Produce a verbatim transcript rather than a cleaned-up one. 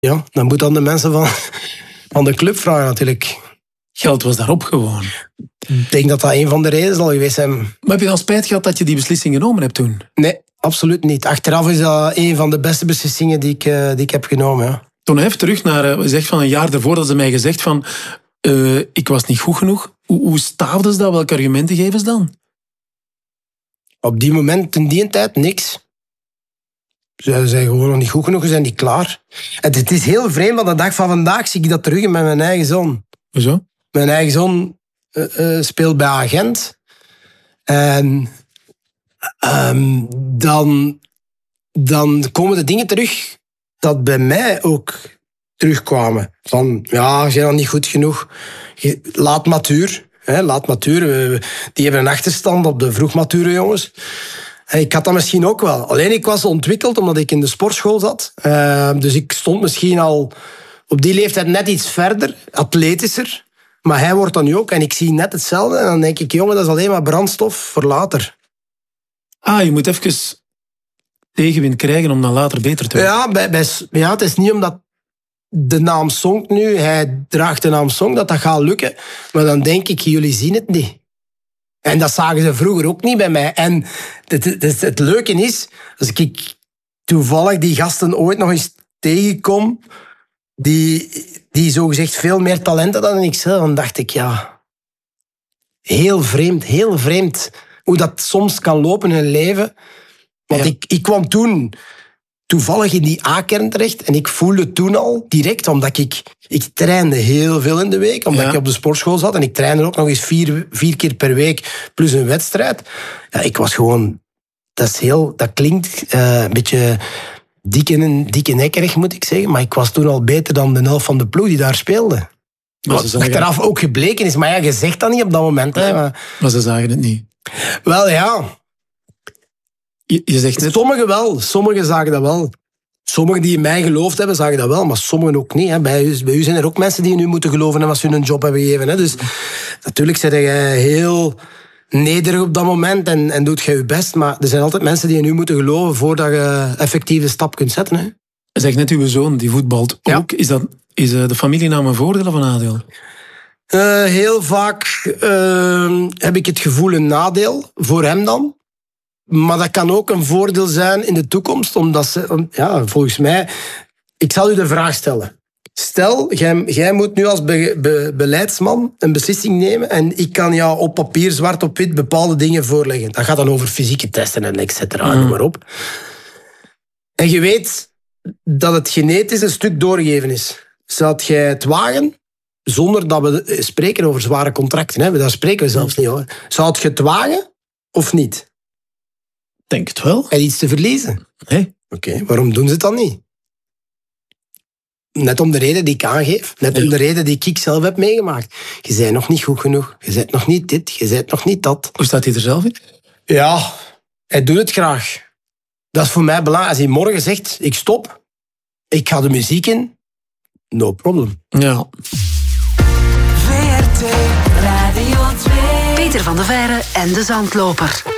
Ja, dan moet dan de mensen van, van de club vragen natuurlijk. Geld was daarop gewoon. Ik denk dat dat een van de redenen zal geweest zijn. Maar heb je dan spijt gehad dat je die beslissing genomen hebt toen? Nee, absoluut niet. Achteraf is dat een van de beste beslissingen die ik, uh, die ik heb genomen. Ja. Toen even terug naar, uh, zeg van een jaar ervoor, dat ze mij gezegd van, uh, ik was niet goed genoeg. Hoe, hoe staafden ze dat? Welke argumenten geven ze dan? Op die moment, in die tijd, niks. Ze zijn gewoon nog niet goed genoeg, ze zijn niet klaar. Het, het is heel vreemd, want de dag van vandaag zie ik dat terug met mijn eigen zoon. Hoezo? Mijn eigen zoon uh, uh, speelt bij Agent. En um, dan, dan komen de dingen terug dat bij mij ook terugkwamen. Van, ja, je bent nog niet goed genoeg. Laat matuur. Hè, laat matuur. Die hebben een achterstand op de vroegmature jongens. Ik had dat misschien ook wel. Alleen ik was ontwikkeld omdat ik in de sportschool zat. Uh, dus ik stond misschien al op die leeftijd net iets verder, atletischer. Maar hij wordt dan nu ook. En ik zie net hetzelfde. En dan denk ik, jongen, dat is alleen maar brandstof voor later. Ah, je moet even tegenwind krijgen om dan later beter te worden. Ja, bij, bij, ja, het is niet omdat de naam Sonk nu, hij draagt de naam Sonk, dat dat gaat lukken. Maar dan denk ik, jullie zien het niet. En dat zagen ze vroeger ook niet bij mij. En het, het, het leuke is, als ik toevallig die gasten ooit nog eens tegenkom, die, die zogezegd veel meer talenten dan ik zelf, dan dacht ik, ja, heel vreemd, heel vreemd hoe dat soms kan lopen in een leven. Want ja. ik, ik kwam toen toevallig in die A-kern terecht en ik voelde toen al direct, omdat ik, ik trainde heel veel in de week, omdat ja. ik op de sportschool zat en ik trainde ook nog eens vier, vier keer per week plus een wedstrijd. Ja, ik was gewoon, dat is heel, dat klinkt uh, een beetje dik en, dik en nekkerig, moet ik zeggen, maar ik was toen al beter dan de helft van de ploeg die daar speelde. Wat achteraf ook gebleken is, maar ja, je zegt dat niet op dat moment. Hè, maar... maar ze zagen het niet. Wel ja. Je, je zegt net... Sommigen wel, sommigen zagen dat wel. Sommigen die in mij geloofd hebben, zagen dat wel, maar sommigen ook niet. Hè. Bij, u, bij u zijn er ook mensen die in u moeten geloven als ze hun een job hebben gegeven. Hè. Dus natuurlijk zijn jij heel nederig op dat moment en, en doet jij je best, maar er zijn altijd mensen die in u moeten geloven voordat je effectief de stap kunt zetten. Hè. Zeg net uw zoon, die voetbalt ook. Ja. Is, dat, is de familienaam een voordeel of een nadeel? Uh, heel vaak uh, heb ik het gevoel een nadeel, voor hem dan. Maar dat kan ook een voordeel zijn in de toekomst, omdat ze, ja, volgens mij... Ik zal u de vraag stellen. Stel, jij, jij moet nu als be, be, beleidsman een beslissing nemen en ik kan jou op papier, zwart op wit, bepaalde dingen voorleggen. Dat gaat dan over fysieke testen en et cetera, noem maar op. En je weet dat het genetisch een stuk doorgegeven is. Zou jij het wagen, zonder dat we spreken over zware contracten, hè? Daar spreken we zelfs niet over. Zou je het wagen of niet? Denk het wel. En iets te verliezen? Nee. Oké, okay, waarom doen ze het dan niet? Net om de reden die ik aangeef. Net ja. om de reden die ik zelf heb meegemaakt. Je bent nog niet goed genoeg. Je bent nog niet dit. Je bent nog niet dat. Hoe staat hij er zelf in? Ja, hij doet het graag. Dat is voor mij belangrijk. Als hij morgen zegt, ik stop, ik ga de muziek in, no problem. Ja. V R T Radio twee. Peter van de Veire en de Zandloper.